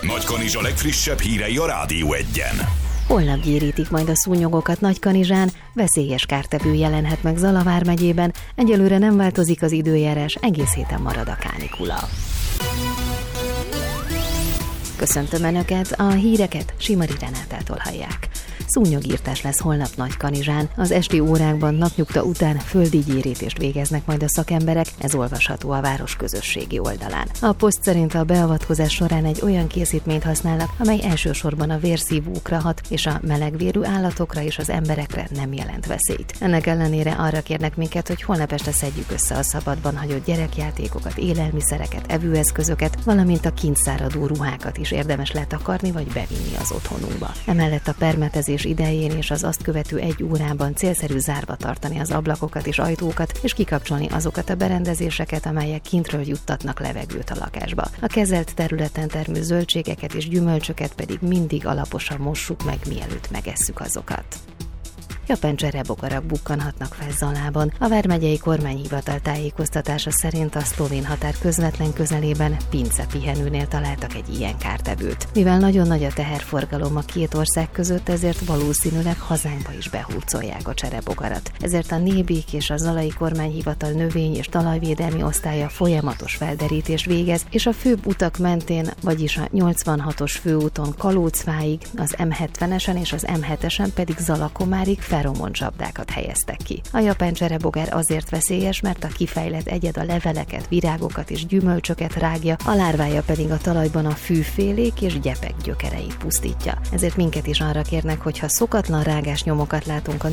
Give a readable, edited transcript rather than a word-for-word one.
Nagykanizsa legfrissebb hírei a Rádió Egyen. Holnap gyérítik majd a szúnyogokat Nagykanizsán, veszélyes kártevő jelenhet meg Zala vármegyében, egyelőre nem változik az időjárás, egész héten marad a kánikula. Köszöntöm Önöket, a híreket Simari Renátától hallják. Szúnyogírtás lesz holnap Nagykanizsán. Az esti órákban napnyugta után földi gyérítést végeznek majd a szakemberek, ez olvasható a város közösségi oldalán. A poszt szerint a beavatkozás során egy olyan készítményt használnak, amely elsősorban a vérszívókra hat, és a melegvérű állatokra és az emberekre nem jelent veszélyt. Ennek ellenére arra kérnek minket, hogy holnap este szedjük össze a szabadban hagyott gyerekjátékokat, élelmiszereket, evőeszközöket, valamint a kintszáradó ruhákat is érdemes letakarni vagy bevinni az otthonunkba. Emellett a permetezés idején és az azt követő 1 órában célszerű zárva tartani az ablakokat és ajtókat, és kikapcsolni azokat a berendezéseket, amelyek kintről juttatnak levegőt a lakásba. A kezelt területen termő zöldségeket és gyümölcsöket pedig mindig alaposan mossuk meg, mielőtt megesszük azokat. Japán cserebogarak bukkanhatnak fel Zalában. A vármegyei kormányhivatal tájékoztatása szerint a szlovén határ közvetlen közelében Pince pihenőnél találtak egy ilyen kártevőt. Mivel nagyon nagy a teherforgalom a két ország között, ezért valószínűleg hazánkba is behurcolják a cserebogarat. Ezért a Nébik és a zalai kormányhivatal növény- és talajvédelmi osztálya folyamatos felderítést végez, és a főbb utak mentén, vagyis a 86-os főúton Kalócfáig, az M70-esen és az M7-esen pedig Zalakomárig feromoncsapdákat helyeztek ki. A japán cserebogár azért veszélyes, mert a kifejlett egyed a leveleket, virágokat és gyümölcsöket rágja, a lárvája pedig a talajban a fűfélék és gyepek gyökereit pusztítja. Ezért minket is arra kérnek, hogy ha szokatlan rágás nyomokat látunk a